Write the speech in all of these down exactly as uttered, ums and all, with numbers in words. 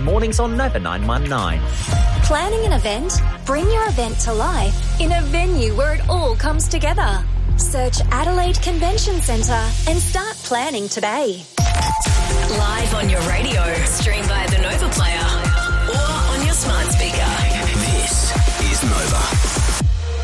mornings on Nova nine one nine. Planning an event? Bring your event to life in a venue where it all comes together. Search Adelaide Convention Centre and start planning today. Live on your radio, stream via the Nova Player or on your smart speaker. This is Nova.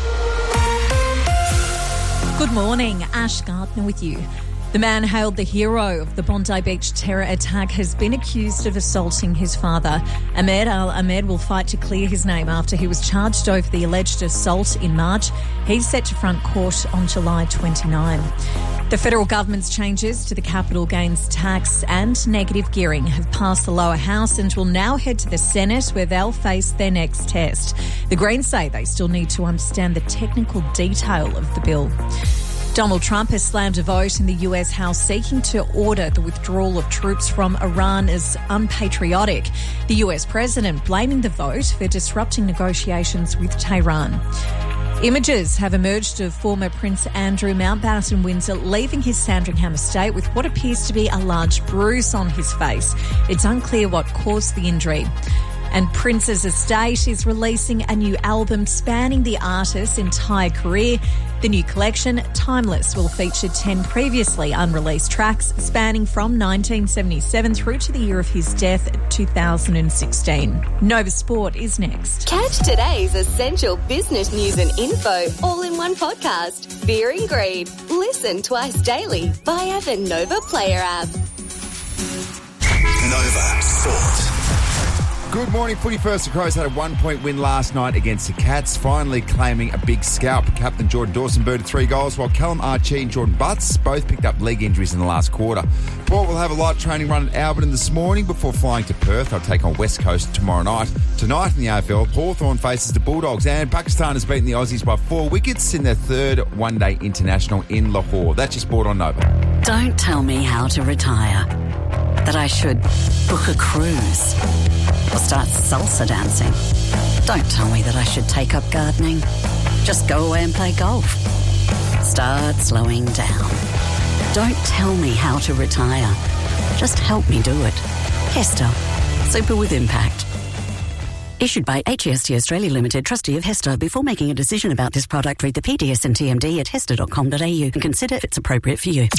Good morning, Ash Gardner with you. The man hailed the hero of the Bondi Beach terror attack has been accused of assaulting his father. Ahmed Al-Ahmed will fight to clear his name after he was charged over the alleged assault in March. He's set to front court on July twenty-ninth. The federal government's changes to the capital gains tax and negative gearing have passed the lower house and will now head to the Senate, where they'll face their next test. The Greens say they still need to understand the technical detail of the bill. Donald Trump has slammed a vote in the U S House seeking to order the withdrawal of troops from Iran as unpatriotic. The U S president blaming the vote for disrupting negotiations with Tehran. Images have emerged of former Prince Andrew Mountbatten Windsor leaving his Sandringham estate with what appears to be a large bruise on his face. It's unclear what caused the injury. And Prince's estate is releasing a new album spanning the artist's entire career. The new collection, Timeless, will feature ten previously unreleased tracks spanning from nineteen seventy-seven through to the year of his death, two thousand sixteen. Nova Sport is next. Catch today's essential business news and info all in one podcast. Fear and Greed. Listen twice daily via the Nova Player app. Nova Sport. Good morning, footy first. The Crows had a one-point win last night against the Cats, finally claiming a big scalp. Captain Jordan Dawson booted three goals, while Callum Archie and Jordan Butts both picked up leg injuries in the last quarter. Port will have a light training run at Alberton this morning before flying to Perth. They'll take on West Coast tomorrow night. Tonight in the A F L, Hawthorn faces the Bulldogs, and Pakistan has beaten the Aussies by four wickets in their third one-day international in Lahore. That's your sport on Nova. Don't tell me how to retire. That I should book a cruise or start salsa dancing. Don't tell me that I should take up gardening. Just go away and play golf. Start slowing down. Don't tell me how to retire. Just help me do it. Hester. Super with impact. Issued by H E S T Australia Limited, trustee of Hester. Before making a decision about this product, read the P D S and T M D at hester dot com dot a u and consider if it's appropriate for you.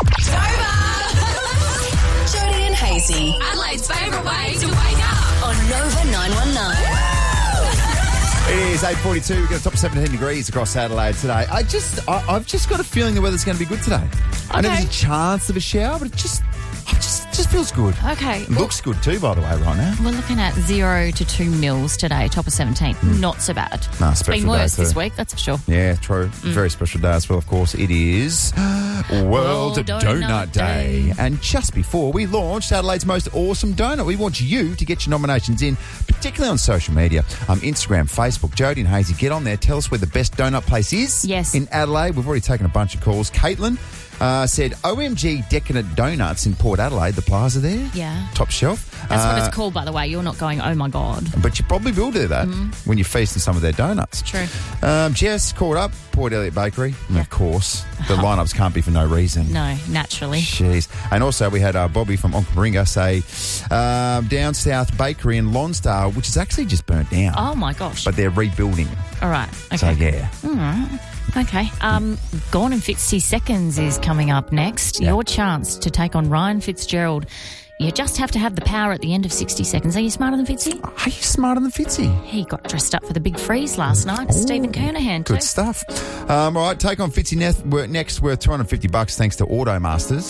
Jody and Hazy. Adelaide's favourite way to wake up On Nova nine one nine. It is eight forty-two. We've got a top seventeen degrees across Adelaide today. I just, I, I've just got a feeling the weather's going to be good today. I know there's a chance of a shower, but it just, it just, just feels good. Okay. It looks good too, by the way, right now. We're looking at zero to two mils today, top of seventeen. Mm. Not so bad. No, it's special been worse day too. this week, that's for sure. Yeah, true. Mm. Very special day as well, of course. It is World, World Donut, Donut Day. Day. And just before we launched Adelaide's most awesome donut, we want you to get your nominations in, particularly on social media, um, Instagram, Facebook. Jody and Hazy, get on there. Tell us where the best donut place is Yes. in Adelaide. We've already taken a bunch of calls. Caitlin uh, said, O M G Decadent Donuts in Port Adelaide, the plaza there. Yeah. Top shelf. That's Uh, what it's called, by the way. You're not going, oh my God. But you probably will do that when you're feasting some of their donuts. True. Um, Jess called up Port Elliot Bakery. And of course, the lineups can't be for no reason. No, naturally. Jeez. And also we had uh, Bobby from Onkaparinga say um, Down South Bakery in Lonsdale, which is actually just burnt down. Oh my gosh. But they're rebuilding. All right. Okay. So, yeah. All right. Okay. Um, Gone in sixty seconds is coming up next. Yeah. Your chance to take on Ryan Fitzgerald. You just have to have the power at the end of sixty seconds. Are you smarter than Fitzy? Are you smarter than Fitzy? He got dressed up for the big freeze last night. Stephen Kernahan too. Good stuff. Um, all right, take on Fitzy next, next worth two hundred fifty bucks thanks to Automasters.